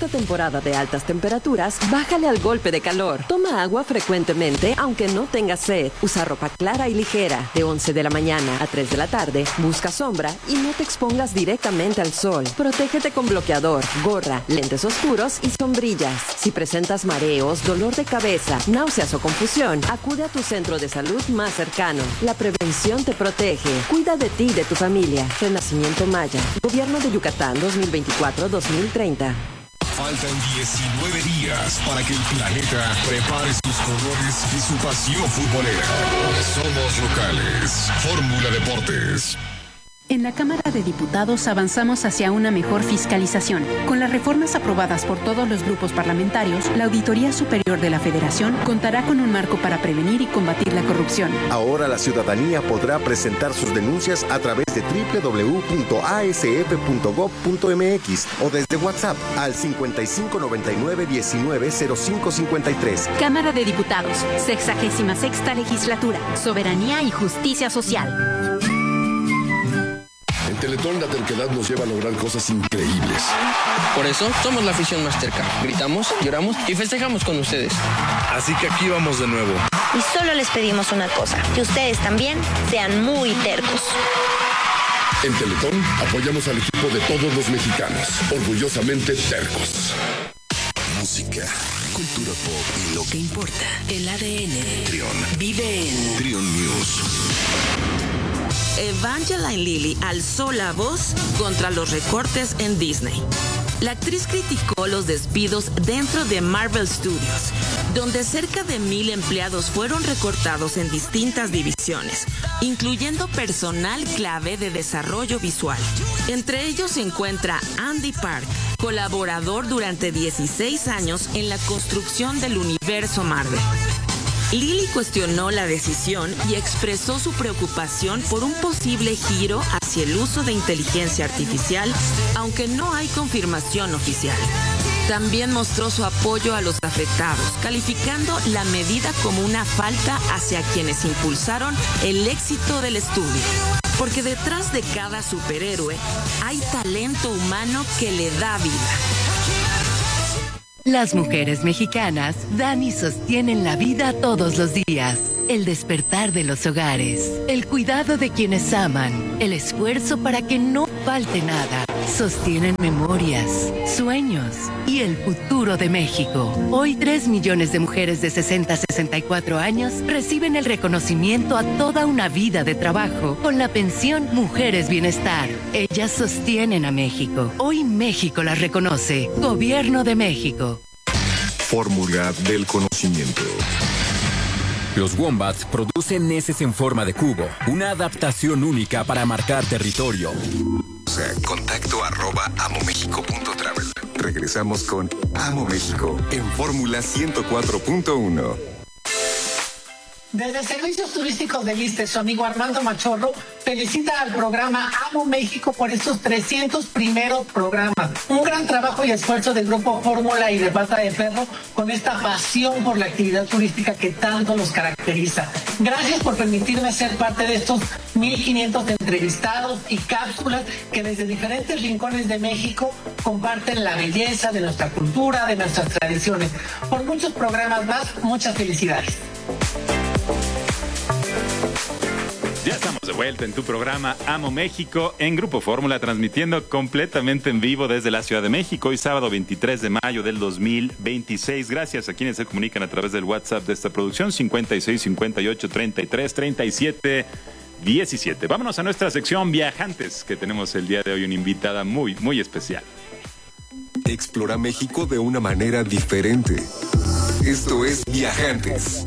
esta temporada de altas temperaturas, bájale al golpe de calor. Toma agua frecuentemente, aunque no tengas sed. Usa ropa clara y ligera. De 11 de la mañana a 3 de la tarde, busca sombra y no te expongas directamente al sol. Protégete con bloqueador, gorra, lentes oscuros y sombrillas. Si presentas mareos, dolor de cabeza, náuseas o confusión, acude a tu centro de salud más cercano. La prevención te protege. Cuida de ti y de tu familia. Renacimiento Maya. Gobierno de Yucatán 2024-2030. Faltan 19 días para que el planeta prepare sus colores y su pasión futbolera. Somos locales. Fórmula Deportes. En la Cámara de Diputados avanzamos hacia una mejor fiscalización. Con las reformas aprobadas por todos los grupos parlamentarios, la Auditoría Superior de la Federación contará con un marco para prevenir y combatir la corrupción. Ahora la ciudadanía podrá presentar sus denuncias a través de www.asf.gov.mx o desde WhatsApp al 5599-190553. Cámara de Diputados, 66ª Legislatura, Soberanía y Justicia Social. En Teletón la terquedad nos lleva a lograr cosas increíbles. Por eso somos la afición más terca. Gritamos, lloramos y festejamos con ustedes. Así que aquí vamos de nuevo. Y solo les pedimos una cosa, que ustedes también sean muy tercos. En Teletón apoyamos al equipo de todos los mexicanos, orgullosamente tercos. Música, cultura pop y lo que importa. El ADN. Trión. Vive en Trión News. Evangeline Lilly alzó la voz contra los recortes en Disney. La actriz criticó los despidos dentro de Marvel Studios, donde cerca de 1,000 empleados fueron recortados en distintas divisiones, incluyendo personal clave de desarrollo visual. Entre ellos se encuentra Andy Park, colaborador durante 16 años en la construcción del universo Marvel. Lilly cuestionó la decisión y expresó su preocupación por un posible giro hacia el uso de inteligencia artificial, aunque no hay confirmación oficial. También mostró su apoyo a los afectados, calificando la medida como una falta hacia quienes impulsaron el éxito del estudio. Porque detrás de cada superhéroe hay talento humano que le da vida. Las mujeres mexicanas dan y sostienen la vida todos los días. El despertar de los hogares, el cuidado de quienes aman, el esfuerzo para que no falte nada. Sostienen memorias, sueños y el futuro de México. Hoy 3 millones de mujeres de 60 a 64 años reciben el reconocimiento a toda una vida de trabajo con la pensión Mujeres Bienestar. Ellas sostienen a México. Hoy México las reconoce. Gobierno de México. Fórmula del conocimiento. Los Wombats producen heces en forma de cubo, una adaptación única para marcar territorio. Contacto@amomexico.travel. Regresamos con Amo México en Fórmula 104.1. Desde Servicios Turísticos del Iste, su amigo Armando Machorro felicita al programa Amo México por estos 300 primeros programas. Un gran trabajo y esfuerzo del Grupo Fórmula y de Pata de Perro con esta pasión por la actividad turística que tanto los caracteriza. Gracias por permitirme ser parte de estos 1,500 entrevistados y cápsulas que desde diferentes rincones de México comparten la belleza de nuestra cultura, de nuestras tradiciones. Por muchos programas más, muchas felicidades. Ya estamos de vuelta en tu programa Amo México en Grupo Fórmula, transmitiendo completamente en vivo desde la Ciudad de México, hoy sábado 23 de mayo del 2026. Gracias a quienes se comunican a través del WhatsApp de esta producción, 56 58 33 37 17. Vámonos a nuestra sección Viajantes, que tenemos el día de hoy una invitada muy, muy especial. Explora México de una manera diferente. Esto es Viajantes.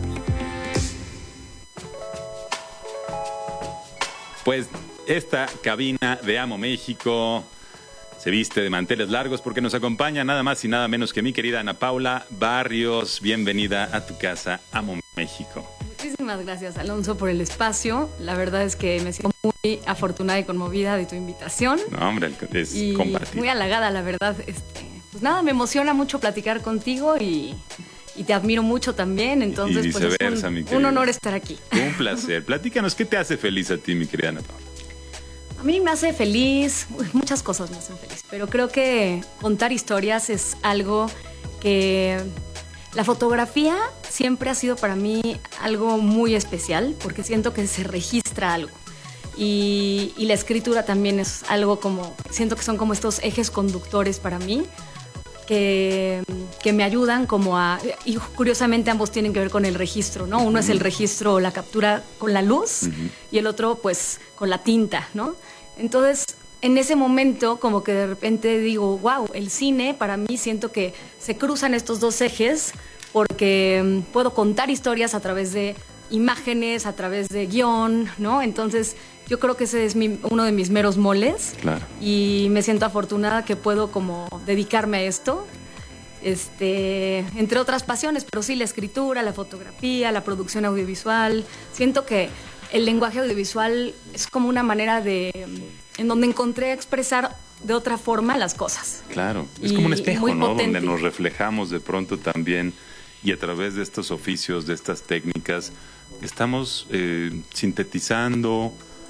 Pues esta cabina de Amo México se viste de manteles largos porque nos acompaña nada más y nada menos que mi querida Ana Paula Barrios. Bienvenida a tu casa, Amo México. Muchísimas gracias, Alonso, por el espacio. La verdad es que me siento muy afortunada y conmovida de tu invitación. No, hombre, es y compartir. Muy halagada, la verdad. Pues nada, me emociona mucho platicar contigo y te admiro mucho también. Entonces, y viceversa, pues es un honor estar aquí. Un placer. Platícanos, ¿qué te hace feliz a ti, mi querida Ana Paula? A mí me hace feliz, muchas cosas me hacen feliz, pero creo que contar historias es algo que... La fotografía siempre ha sido para mí algo muy especial porque siento que se registra algo. Y la escritura también es algo como... Siento que son como estos ejes conductores para mí que me ayudan como a... Y curiosamente ambos tienen que ver con el registro, ¿no? Uno es el registro, la captura con la luz y el otro pues con la tinta, ¿no? Entonces... En ese momento, como que de repente digo, wow, el cine, para mí siento que se cruzan estos dos ejes porque puedo contar historias a través de imágenes, a través de guión, ¿no? Entonces, yo creo que ese es uno de mis meros moles. Claro. Y me siento afortunada que puedo como dedicarme a esto, entre otras pasiones, pero sí la escritura, la fotografía, la producción audiovisual. Siento que el lenguaje audiovisual es como una manera en donde encontré expresar de otra forma las cosas. Claro, es como un espejo, ¿no? Potente. Donde nos reflejamos de pronto también y a través de estos oficios, de estas técnicas, estamos sintetizando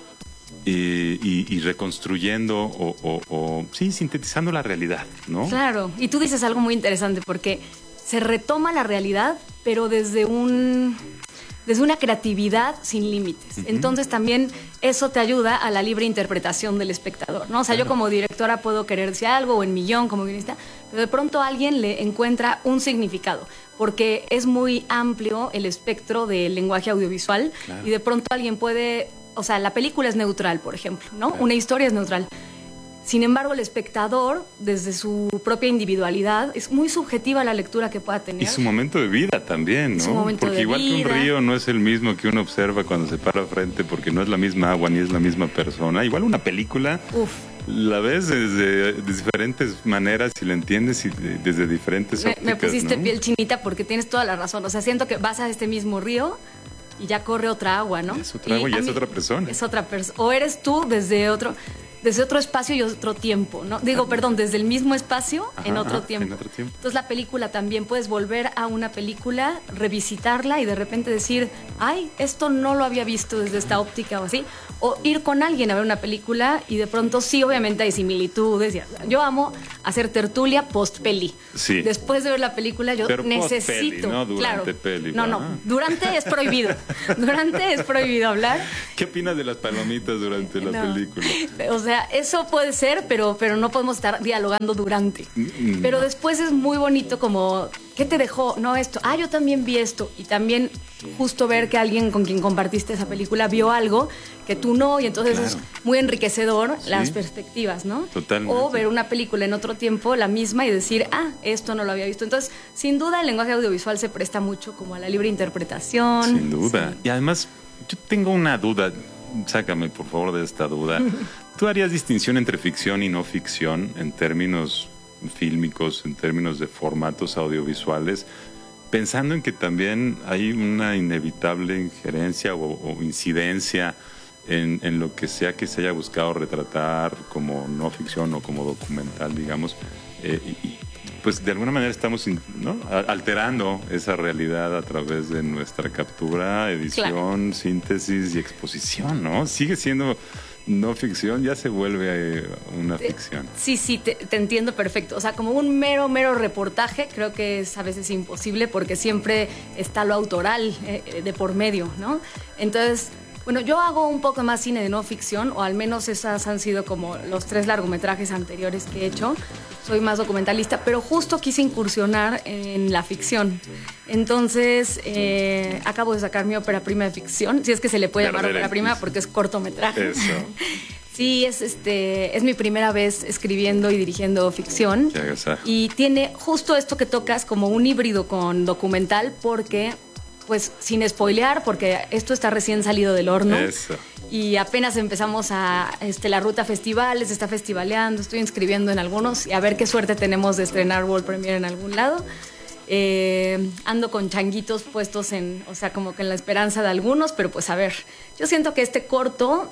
y reconstruyendo sí, sintetizando la realidad, ¿no? Claro, y tú dices algo muy interesante porque se retoma la realidad, pero desde una creatividad sin límites. Entonces también eso te ayuda a la libre interpretación del espectador, ¿no? O sea, yo como directora puedo querer decir algo, o en mi guión como guionista, pero de pronto alguien le encuentra un significado, porque es muy amplio el espectro del lenguaje audiovisual, y de pronto alguien puede... O sea, la película es neutral, por ejemplo, ¿no? Una historia es neutral. Sin embargo, el espectador, desde su propia individualidad, es muy subjetiva la lectura que pueda tener. Y su momento de vida también, ¿no? Su momento porque de igual vida. Que un río no es el mismo que uno observa cuando se para frente, porque no es la misma agua ni es la misma persona. Igual una película la ves de diferentes maneras y la entiendes desde diferentes ópticas, me pusiste ¿no? piel chinita porque tienes toda la razón. O sea, siento que vas a este mismo río y ya corre otra agua, ¿no? Es otra agua y es otra persona. Es otra persona. O eres tú desde otro espacio y otro tiempo, ¿no? Digo, perdón, desde el mismo espacio en otro tiempo. Entonces la película también, puedes volver a una película, revisitarla y de repente decir, ay, esto no lo había visto desde esta óptica o así. O ir con alguien a ver una película y de pronto sí, obviamente hay similitudes. Yo amo hacer tertulia post-peli. Sí. Después de ver la película yo pero necesito... post-peli, no durante peli. No, durante es prohibido. Durante es prohibido hablar. ¿Qué opinas de las palomitas durante la película? O sea, eso puede ser, pero no podemos estar dialogando durante. Pero después es muy bonito como, ¿qué te dejó? No, esto. Ah, yo también vi esto. Y también justo ver que alguien con quien compartiste esa película vio algo que tú no, y entonces es muy enriquecedor las perspectivas, ¿no? Totalmente. O ver una película en otro tiempo, la misma, y decir, esto no lo había visto. Entonces, sin duda, el lenguaje audiovisual se presta mucho como a la libre interpretación. Sin duda. Sí. Y además, yo tengo una duda. Sácame, por favor, de esta duda. ¿Tú harías distinción entre ficción y no ficción en términos fílmicos, en términos de formatos audiovisuales, pensando en que también hay una inevitable injerencia o incidencia en lo que sea que se haya buscado retratar como no ficción o como documental, digamos? Pues de alguna manera estamos alterando esa realidad a través de nuestra captura, edición, síntesis y exposición, ¿no? Sigue siendo no ficción, ya se vuelve una ficción. Sí, te entiendo perfecto. O sea, como un mero reportaje, creo que es a veces imposible porque siempre está lo autoral de por medio, ¿no? Entonces, bueno, yo hago un poco más cine de no ficción, o al menos esas han sido como los 3 largometrajes anteriores que he hecho. Soy más documentalista, pero justo quise incursionar en la ficción. Entonces, acabo de sacar mi ópera prima de ficción, si es que se le puede llamar ópera prima porque es cortometraje. Eso. Sí, es mi primera vez escribiendo y dirigiendo ficción. Y tiene justo esto que tocas como un híbrido con documental porque... Pues sin spoilear, porque esto está recién salido del horno. Eso. Y apenas empezamos la ruta a festivales, está festivaleando, estoy inscribiendo en algunos y a ver qué suerte tenemos de estrenar World Premiere en algún lado. Ando con changuitos puestos como que en la esperanza de algunos, pero pues a ver. Yo siento que este corto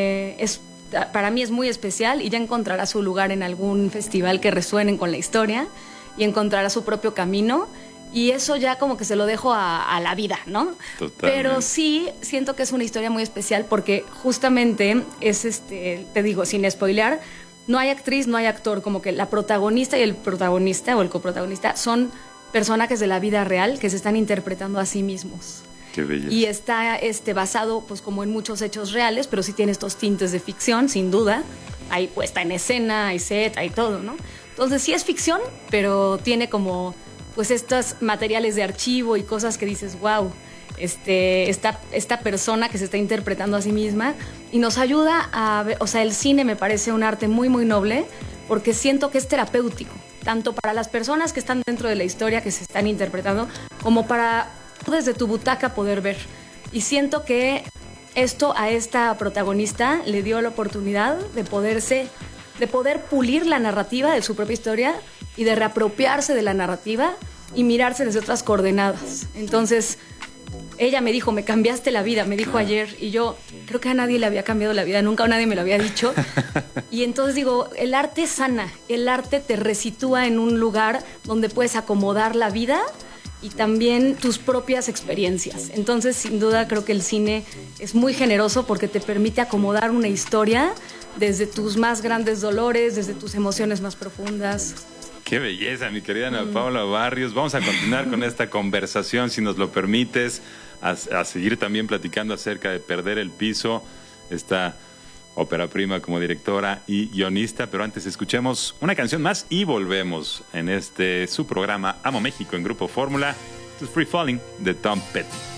para mí es muy especial y ya encontrará su lugar en algún festival que resuenen con la historia y encontrará su propio camino. Y eso ya como que se lo dejo a la vida, ¿no? Totalmente. Pero sí siento que es una historia muy especial porque justamente es te digo, sin spoilear, no hay actriz, no hay actor, como que la protagonista y el protagonista o el coprotagonista son personajes de la vida real que se están interpretando a sí mismos. Qué belleza. Y está basado pues como en muchos hechos reales, pero sí tiene estos tintes de ficción, sin duda. Hay puesta en escena, hay set, hay todo, ¿no? Entonces sí es ficción, pero tiene como pues estos materiales de archivo y cosas que dices, wow, esta persona que se está interpretando a sí misma, y nos ayuda a ver, o sea, el cine me parece un arte muy, muy noble, porque siento que es terapéutico, tanto para las personas que están dentro de la historia que se están interpretando, como para desde tu butaca poder ver. Y siento que esto a esta protagonista le dio la oportunidad de poder pulir la narrativa de su propia historia y de reapropiarse de la narrativa y mirarse desde otras coordenadas. Entonces, ella me dijo, me cambiaste la vida, me dijo ayer, y yo creo que a nadie le había cambiado la vida, nunca nadie me lo había dicho. Y entonces digo, el arte sana, el arte te resitúa en un lugar donde puedes acomodar la vida y también tus propias experiencias. Entonces, sin duda, creo que el cine es muy generoso porque te permite acomodar una historia desde tus más grandes dolores, desde tus emociones más profundas. Qué belleza, mi querida Ana Paula Barrios. Vamos a continuar con esta conversación, si nos lo permites, a seguir también platicando acerca de Perder el Piso, esta ópera prima como directora y guionista. Pero antes escuchemos una canción más y volvemos en su programa Amo México en Grupo Fórmula. Esto es Free Falling de Tom Petty.